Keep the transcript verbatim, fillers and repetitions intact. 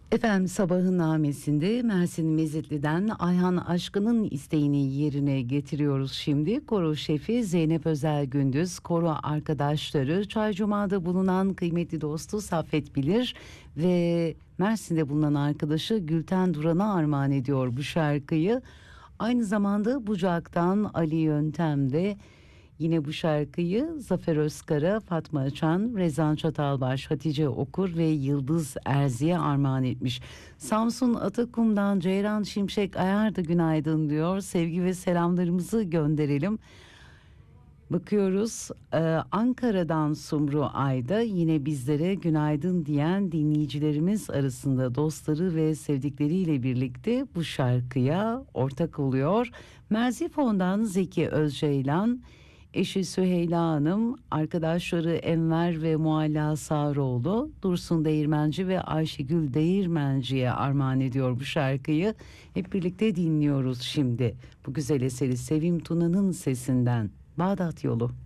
Efendim sabahın namesinde Mersin Mezitli'den Ayhan Aşkın'ın isteğini yerine getiriyoruz şimdi. Koro şefi Zeynep Özel Gündüz, koro arkadaşları, Çaycuma'da bulunan kıymetli dostu Saffet Bilir ve Mersin'de bulunan arkadaşı Gülten Duran'a armağan ediyor bu şarkıyı. Aynı zamanda Bucak'tan Ali Yöntem de yine bu şarkıyı Zafer Özkara, Fatma Açan, Rezan Çatalbaş, Hatice Okur ve Yıldız Erzi'ye armağan etmiş. Samsun Atakum'dan Ceyran Şimşek Ayar da günaydın diyor. Sevgi ve selamlarımızı gönderelim. Bakıyoruz ee, Ankara'dan Sumru Ayda yine bizlere günaydın diyen dinleyicilerimiz arasında dostları ve sevdikleriyle birlikte bu şarkıya ortak oluyor. Merzifon'dan Zeki Özceylan, eşi Süheyla Hanım, arkadaşları Enver ve Mualla Sağroğlu, Dursun Değirmenci ve Ayşegül Değirmenci'ye armağan ediyor bu şarkıyı. Hep birlikte dinliyoruz şimdi bu güzel eseri Sevim Tuna'nın sesinden. Bağdat Yolu.